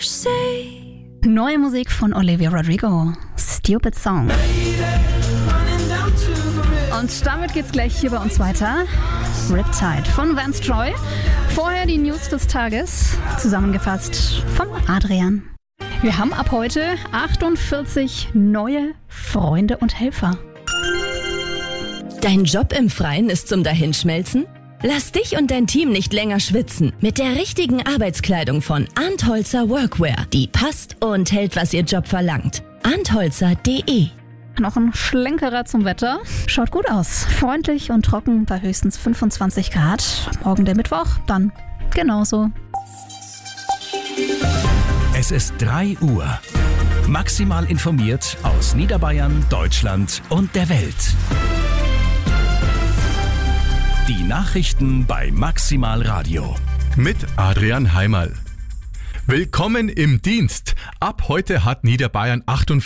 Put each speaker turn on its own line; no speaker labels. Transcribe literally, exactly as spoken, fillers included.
Neue Musik von Olivia Rodrigo, Stupid Song. Und damit geht's gleich hier bei uns weiter. Riptide von Vance Joy. Vorher die News des Tages, zusammengefasst von Adrian. Wir haben ab heute achtundvierzig neue Freunde und Helfer.
Dein Job im Freien ist zum Dahinschmelzen? Lass dich und dein Team nicht länger schwitzen mit der richtigen Arbeitskleidung von Antholzer Workwear, die passt und hält, was ihr Job verlangt. antholzer punkt de.
Noch ein Schlenkerer zum Wetter. Schaut gut aus. Freundlich und trocken bei höchstens fünfundzwanzig Grad. Morgen der Mittwoch, dann genauso.
Es ist drei Uhr. Maximal informiert aus Niederbayern, Deutschland und der Welt. Die Nachrichten bei Maximal Radio.
Mit Adrian Heimerl. Willkommen im Dienst. Ab heute hat Niederbayern achtundvierzig